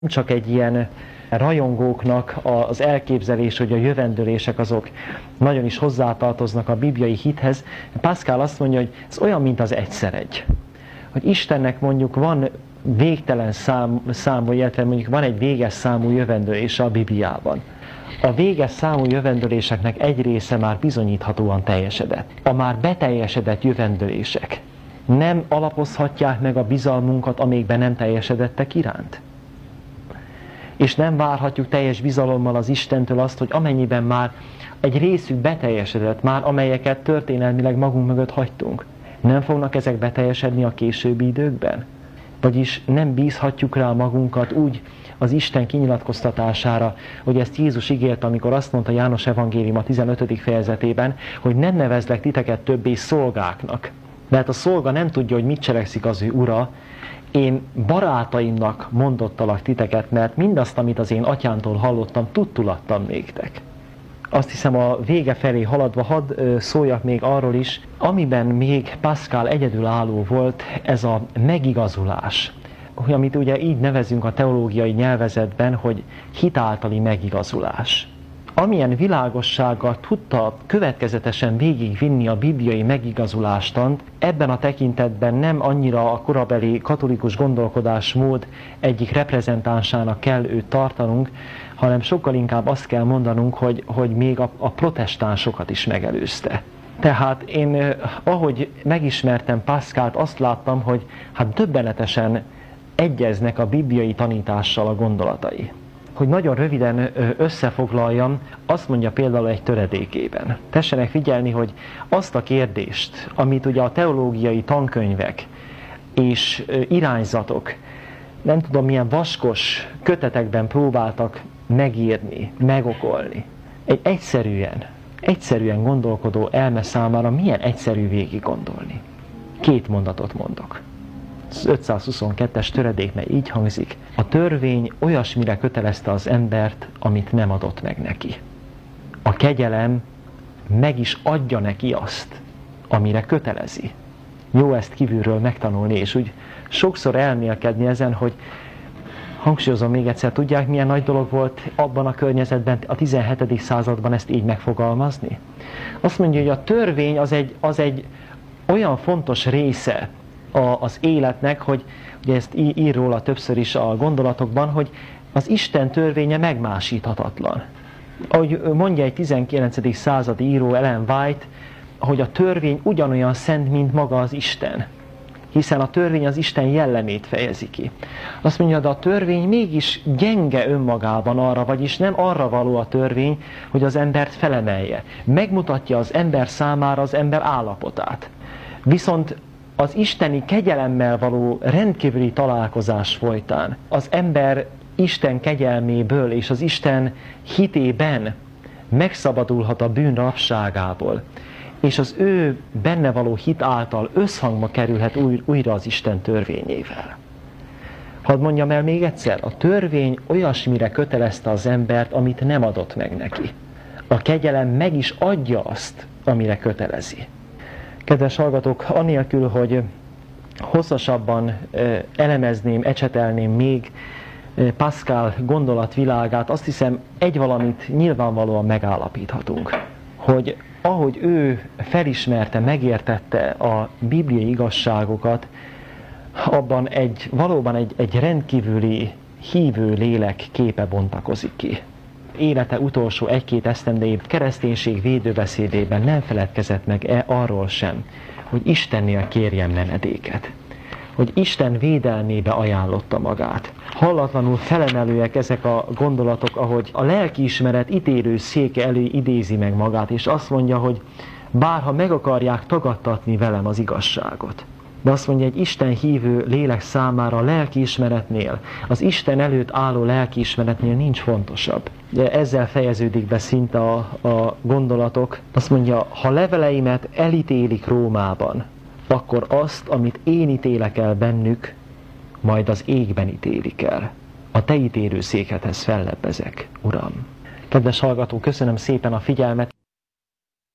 Csak egy ilyen rajongóknak az elképzelés, hogy a jövendőlések azok nagyon is hozzátartoznak a bibliai hithez. Pascal azt mondja, hogy ez olyan, mint az egyszer egy. Hogy Istennek mondjuk van végtelen számú, illetve mondjuk van egy véges számú jövendőlése a Bibliában. A véges számú jövendőléseknek egy része már bizonyíthatóan teljesedett. A már beteljesedett jövendőlések nem alapozhatják meg a bizalmunkat a még be nem teljesedettek iránt. És nem várhatjuk teljes bizalommal az Istentől azt, hogy amennyiben már egy részük beteljesedett, már amelyeket történelmileg magunk mögött hagytunk, nem fognak ezek beteljesedni a későbbi időkben? Vagyis nem bízhatjuk rá magunkat úgy az Isten kinyilatkoztatására, hogy ezt Jézus ígért, amikor azt mondta János evangélium a 15. fejezetében, hogy nem nevezlek titeket többé szolgáknak. Mert a szolga nem tudja, hogy mit cselekszik az ő ura. Én barátaimnak mondottalak titeket, mert mindazt, amit az én atyámtól hallottam, tudtulattam néktek. Azt hiszem, a vége felé haladva hadd szóljak még arról is, amiben még Pascal egyedülálló volt, ez a megigazulás. Amit ugye így nevezünk a teológiai nyelvezetben, hogy hit általi megigazulás. Amilyen világossággal tudta következetesen végigvinni a bibliai megigazulástant, ebben a tekintetben nem annyira a korabeli katolikus gondolkodásmód egyik reprezentánsának kell őt tartanunk, hanem sokkal inkább azt kell mondanunk, hogy még a protestánsokat is megelőzte. Tehát én, ahogy megismertem Pascalt, azt láttam, hogy hát döbbenetesen egyeznek a bibliai tanítással a gondolatai. Hogy nagyon röviden összefoglaljam, azt mondja például egy töredékében. Tessenek figyelni, hogy azt a kérdést, amit ugye a teológiai tankönyvek és irányzatok, nem tudom milyen vaskos kötetekben próbáltak megírni, megokolni. Egy egyszerűen gondolkodó elme számára milyen egyszerű végig gondolni. 2 mondatot mondok. Az 522-es töredékben így hangzik: a törvény olyasmire kötelezte az embert, amit nem adott meg neki. A kegyelem meg is adja neki azt, amire kötelezi. Jó ezt kívülről megtanulni, és úgy sokszor elmélkedni ezen, hogy hangsúlyozom még egyszer, tudják, milyen nagy dolog volt abban a környezetben, a 17. században ezt így megfogalmazni? Azt mondja, hogy a törvény az egy olyan fontos része az életnek, hogy ugye ezt ír róla többször is a gondolatokban, hogy az Isten törvénye megmásíthatatlan. Ahogy mondja egy 19. századi író, Ellen White, hogy a törvény ugyanolyan szent, mint maga az Isten. Hiszen a törvény az Isten jellemét fejezi ki. Azt mondja, de a törvény mégis gyenge önmagában arra, vagyis nem arra való a törvény, hogy az embert felemelje. Megmutatja az ember számára az ember állapotát. Viszont az isteni kegyelemmel való rendkívüli találkozás folytán az ember Isten kegyelméből és az Isten hitében megszabadulhat a bűn rabságából, és az ő benne való hit által összhangba kerülhet újra az Isten törvényével. Hadd mondjam el még egyszer, a törvény olyasmire kötelezte az embert, amit nem adott meg neki. A kegyelem meg is adja azt, amire kötelezi. Kedves hallgatók, anélkül, hogy hosszasabban elemezném, ecsetelném még Pascal gondolatvilágát, azt hiszem, egy valamit nyilvánvalóan megállapíthatunk, hogy ahogy ő felismerte, megértette a bibliai igazságokat, abban valóban egy rendkívüli hívő lélek képe bontakozik ki. Élete utolsó 1-2 esztendejében kereszténység védőbeszédében nem feledkezett meg arról sem, hogy Istennél kérjen menedéket. Hogy Isten védelmébe ajánlotta magát. Hallatlanul felemelőek ezek a gondolatok, ahogy a lelkiismeret ítélő széke elő idézi meg magát, és azt mondja, hogy bárha meg akarják tagadtatni velem az igazságot. De azt mondja, egy Isten hívő lélek számára a lelkiismeretnél, az Isten előtt álló lelkiismeretnél nincs fontosabb. De ezzel fejeződik be szinte a gondolatok. Azt mondja, ha leveleimet elítélik Rómában, akkor azt, amit én ítélek el bennük, majd az égben ítélik el. A te ítélőszékedhez fellebbezek, Uram. Kedves hallgató, köszönöm szépen a figyelmet.